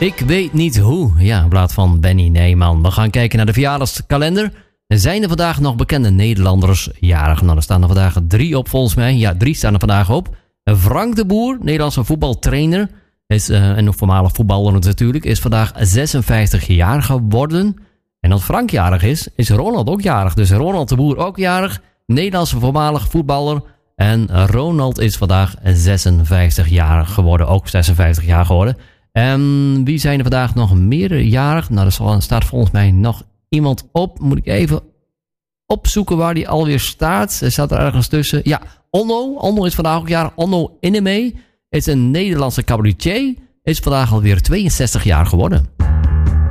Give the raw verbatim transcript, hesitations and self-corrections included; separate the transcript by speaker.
Speaker 1: Ik weet niet hoe. Ja, in plaats van Benny Nijman. We gaan kijken naar de verjaardagskalender. Zijn er vandaag nog bekende Nederlanders jarig? Nou, er staan er vandaag drie op volgens mij. Ja, drie staan er vandaag op. Frank de Boer, Nederlandse voetbaltrainer. Is, uh, en een voormalig voetballer natuurlijk. Is vandaag zesenvijftig jaar geworden. En als Frank jarig is, is Ronald ook jarig. Dus Ronald de Boer ook jarig. Nederlandse voormalig voetballer. En Ronald is vandaag zesenvijftig jaar geworden. Ook zesenvijftig jaar geworden. En wie zijn er vandaag nog meerjarig? Nou, er staat volgens mij nog iemand op. Moet ik even opzoeken waar die alweer staat. Er staat er ergens tussen. Ja, Onno. Onno is vandaag ook jarig. Onno Innemee is een Nederlandse cabaretier. Is vandaag alweer tweeënzestig jaar geworden.